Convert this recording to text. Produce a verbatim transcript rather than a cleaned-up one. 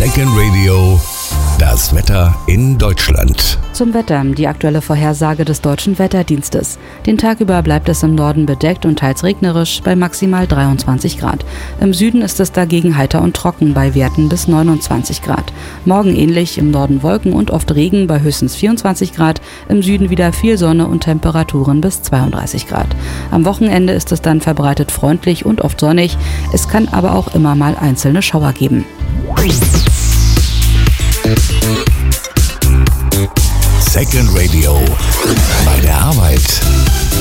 Second Radio, das Wetter in Deutschland. Zum Wetter, die aktuelle Vorhersage des Deutschen Wetterdienstes. Den Tag über bleibt es im Norden bedeckt und teils regnerisch bei maximal dreiundzwanzig Grad. Im Süden ist es dagegen heiter und trocken bei Werten bis neunundzwanzig Grad. Morgen ähnlich, im Norden Wolken und oft Regen bei höchstens vierundzwanzig Grad, im Süden wieder viel Sonne und Temperaturen bis zweiunddreißig Grad. Am Wochenende ist es dann verbreitet freundlich und oft sonnig. Es kann aber auch immer mal einzelne Schauer geben. Second Radio. Bei der Arbeit.